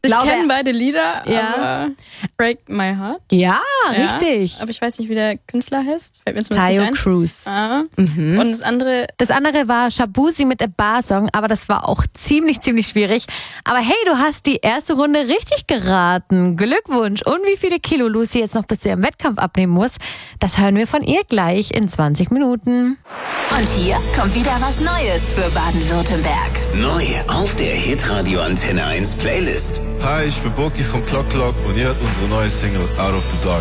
Ich kenne beide Lieder, aber Break My Heart. Ja, richtig. Aber ich weiß nicht, wie der Künstler heißt. Fällt mir zumindest Tayo nicht ein. Cruz. Und das andere... Das andere war Shabuzi mit der Bar-Song, aber das war auch ziemlich schwierig. Aber hey, du hast die erste Runde richtig geraten. Glückwunsch. Und wie viele Kilo Lucy jetzt noch bis zu ihrem Wettkampf abnehmen muss, das hören wir von ihr gleich in 20 Minuten. Und hier kommt wieder was Neues für Baden-Württemberg. Neu auf der Hitradio Antenne 1 Playlist. Hi, ich bin Boki von Clock Clock und ihr hört unsere neue Single Out of the Dark.